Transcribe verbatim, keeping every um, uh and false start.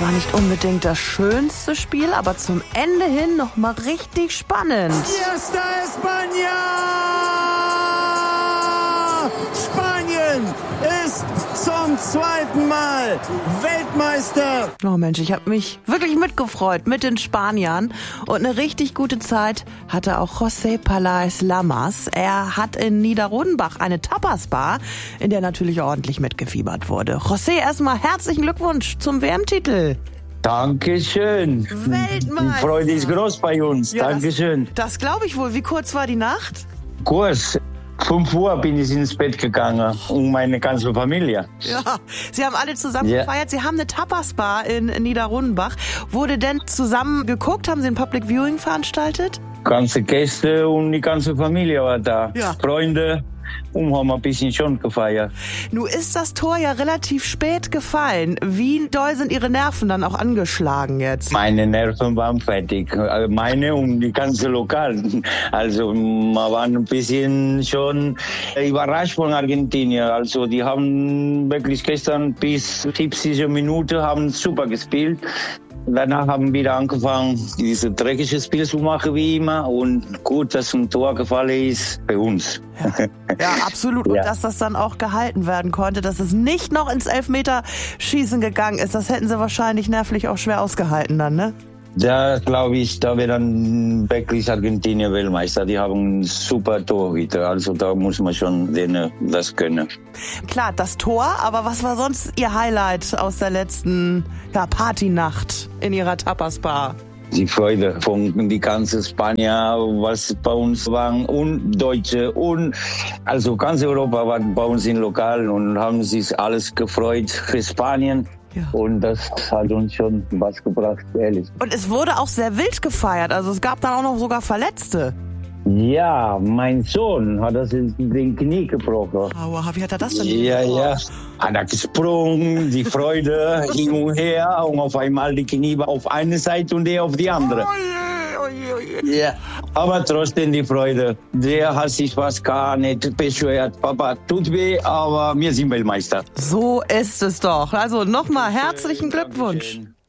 Es war nicht unbedingt das schönste Spiel, aber zum Ende hin noch mal richtig spannend. Fiesta España! Spanien ist zum zweiten Mal Weltmeister. Oh Mensch, ich habe mich wirklich mitgefreut mit den Spaniern. Und eine richtig gute Zeit hatte auch José Pelaez Lamas. Er hat in Niederrodenbach eine Tapas-Bar, in der natürlich ordentlich mitgefiebert wurde. José, erstmal herzlichen Glückwunsch zum W M-Titel. Dankeschön. Weltmeister. Die Freude ist groß bei uns. Ja, Dankeschön. Das, das glaube ich wohl. Wie kurz war die Nacht? Kurz. fünf Uhr bin ich ins Bett gegangen und meine ganze Familie. Ja, Sie haben alle zusammen Ja. gefeiert. Sie haben eine Tapas-Bar in Niederrodenbach. Wurde denn zusammen geguckt? Haben Sie ein Public Viewing veranstaltet? Ganze Gäste und die ganze Familie war da. Ja. Freunde und haben ein bisschen schon gefeiert. Nun ist das Tor ja relativ spät gefallen. Wie doll sind Ihre Nerven dann auch angeschlagen jetzt? Meine Nerven waren fertig. Also meine und die ganze Lokal. Also wir waren ein bisschen schon überrascht von Argentinien. Also die haben wirklich gestern bis siebzig Minuten haben super gespielt. Danach haben wir wieder angefangen, dieses dreckige Spiel zu machen wie immer. Und gut, dass ein Tor gefallen ist bei uns. Ja, ja absolut. Und Ja. dass das dann auch gehalten werden konnte, dass es nicht noch ins Elfmeterschießen gegangen ist, das hätten Sie wahrscheinlich nervlich auch schwer ausgehalten dann, ne? Da glaube ich, da wird dann wirklich Argentinien Weltmeister. Die haben einen super Torhüter. Also da muss man schon denen das können. Klar, das Tor, aber was war sonst Ihr Highlight aus der letzten ja, Partynacht in Ihrer Tapas-Bar? Die Freude von die ganze Spanier, was bei uns waren, und Deutsche und also ganz Europa war bei uns im Lokal und haben sich alles gefreut für Spanien. Ja. Und das hat uns schon was gebracht, ehrlich. Und es wurde auch sehr wild gefeiert, also es gab dann auch noch sogar Verletzte. Ja, mein Sohn hat das in den Knie gebrochen. Aua, wie hat er das denn? Ja, ja. Hat er gesprungen, die Freude hin und her und auf einmal die Knie auf eine Seite und der auf die andere. Ja, aber trotzdem die Freude. Der hat sich fast gar nicht beschwert. Papa, tut weh, aber wir sind Weltmeister. So ist es doch. Also nochmal herzlichen Glückwunsch. Dankeschön.